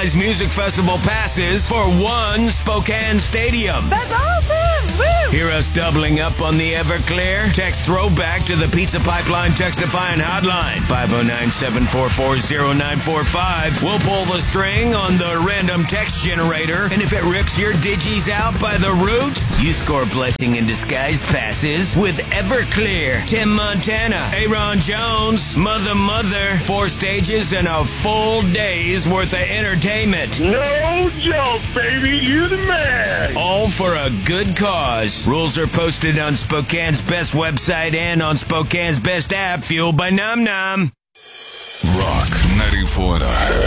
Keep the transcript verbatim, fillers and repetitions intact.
Rise Music Festival passes for one Spokane Stadium. That's awesome! Woo! Hear us doubling up on the Everclear? Text throwback to the Pizza Pipeline Textifying Hotline. five oh nine, seven four four, oh nine four five. We'll pull the string on the random text generator, and if it rips your digis out by the roots, you score Blessing in Disguise passes with Everclear. Tim Montana, Aaron Jones, Mother Mother, four stages and a full day's worth of entertainment. No joke, baby. You the man. All for a good cause. Rules are posted on Spokane's best website and on Spokane's best app, fueled by Nom Nom. Rock ninety-four and a half.